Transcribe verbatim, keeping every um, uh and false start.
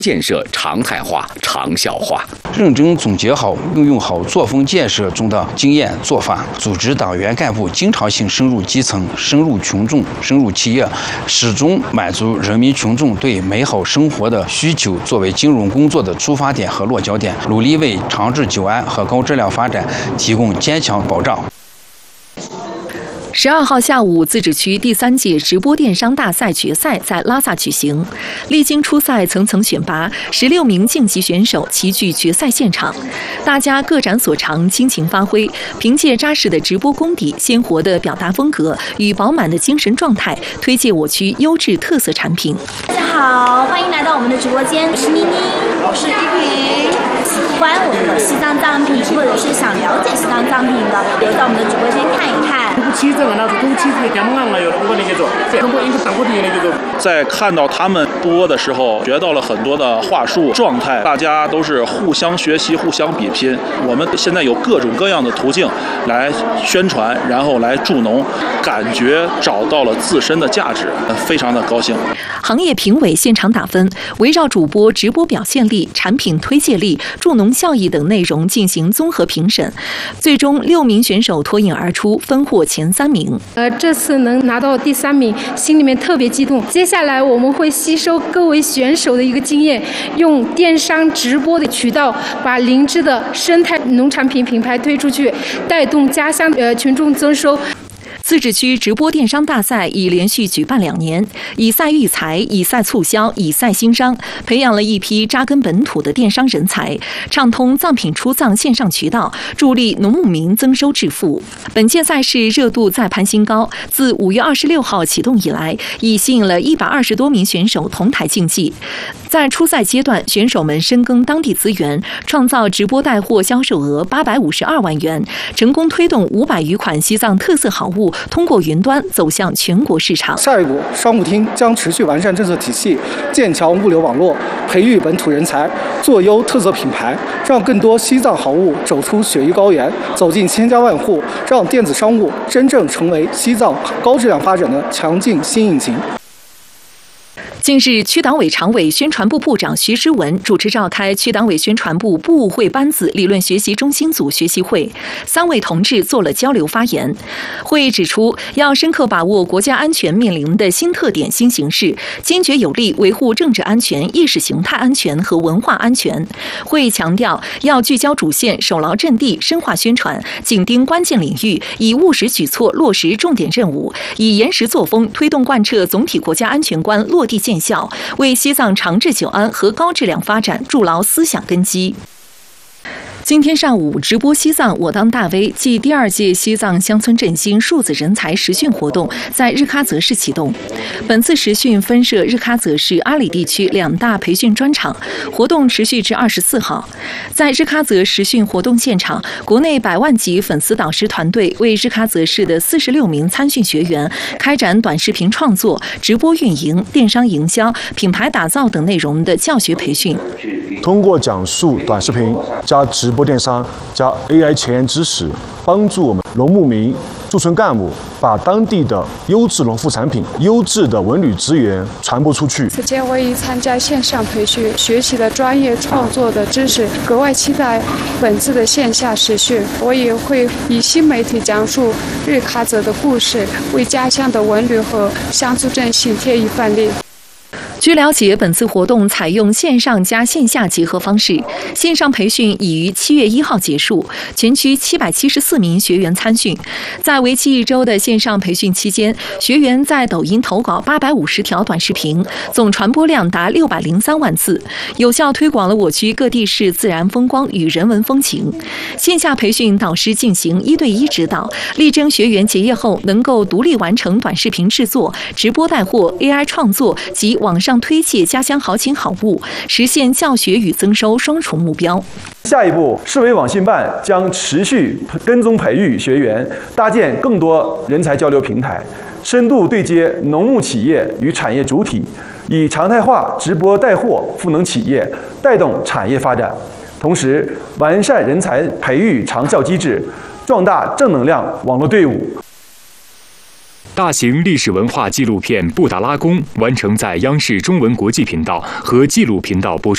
建设常态化、长效化， 认真总结好、运用好作风建设中的经验做法，组织党员干部经常性深入基层、深入群众、深入企业，始终满足人民群众对美好生活的需求，作为金融工作的出发点和落脚点，努力为长治久安和高质量发展提供坚强保障。 十二号下午，自治区第三届直播电商大赛决赛在拉萨举行。历经初赛层层选拔，十六名晋级选手齐聚决赛现场，大家各展所长，倾情发挥，凭借扎实的直播功底、鲜活的表达风格与饱满的精神状态，推介我区优质特色产品。 大家好，欢迎来到我们的直播间，我是妮妮，我是依萍。喜欢我们的西藏藏品，或者是想了解西藏藏品的，留到我们的直播间看一看。 在看到他们播的时候，学到了很多的话术、状态，大家都是互相学习、互相比拼。我们现在有各种各样的途径来宣传，然后来助农，感觉找到了自身的价值，非常的高兴。 行业评委现场打分，围绕主播直播表现力、产品推介力、助农效益等内容进行综合评审，最终六名选手脱颖而出，分获前三名。 呃，这次能拿到第三名，心里面特别激动。接下来我们会吸收各位选手的一个经验，用电商直播的渠道，把灵芝的生态农产品品牌推出去，带动家乡呃群众增收。 自治区直播电商大赛已连续举办两年，以赛育才，以赛促销，以赛兴商，培养了一批扎根本土的电商人才，畅通藏品出藏线上渠道，助力农牧民增收致富。本届赛事热度再攀新高，自五月二十六号启动以来，已吸引了一百二十多名选手同台竞技。在初赛阶段，选手们深耕当地资源，创造直播带货销售额八百五十二万元，成功推动五百余款西藏特色好物通过云端走向全国市场。 下一步，商务厅将持续完善政策体系，建强物流网络，培育本土人才，做优特色品牌，让更多西藏好物走出雪域高原，走进千家万户，让电子商务真正成为西藏高质量发展的强劲新引擎。 近日，区党委常委、宣传部部长徐之文主持召开区党委宣传部部务会班子理论学习中心组学习会，三位同志做了交流发言。会议指出，要深刻把握国家安全面临的新特点、新形势，坚决有力维护政治安全、意识形态安全和文化安全。会议强调，要聚焦主线，守牢阵地，深化宣传，紧盯关键领域，以务实举措落实重点任务，以严实作风推动贯彻总体国家安全观落地见效，为西藏长治久安和高质量发展筑牢思想根基。今天上午，直播西藏我当大 V 暨第二届西藏乡村振兴数字人才实训活动在日喀则市启动。本次实训分设日喀则市、阿里地区两大培训专场，活动持续至二十四号。在日喀则实训活动现场，国内百万级粉丝导师团队为日喀则市的四十六名参训学员开展短视频创作、直播运营、电商营销、品牌打造等内容的教学培训。 通过讲述短视频加直播电商加 A I 前沿知识，帮助我们农牧民、驻村干部把当地的优质农副产品、优质的文旅资源传播出去。 此前我已参加线上培训，学习了专业创作的知识，格外期待本次的线下实训。我也会以新媒体讲述日喀则的故事，为家乡的文旅和乡村振兴添一范例。 据了解，本次活动采用线上加线下结合方式，线上培训已于七月一号结束，全区七百七十四名学员参训。在为期一周的线上培训期间，学员在抖音投稿八百五十条短视频，总传播量达六百零三万次，有效推广了我区各地市自然风光与人文风情。线下培训导师进行一对一指导，力争学员结业后能够独立完成短视频制作、直播带货、A I 创作及网上推介家乡好景好物，实现教学与增收双重目标。 下一步，市委网信办将持续跟踪培育学员，搭建更多人才交流平台，深度对接农牧企业与产业主体，以常态化直播带货赋能企业，带动产业发展。同时，完善人才培育长效机制，壮大正能量网络队伍。 大型历史文化纪录片《布达拉宫》完成在央视中文国际频道和纪录频道播出。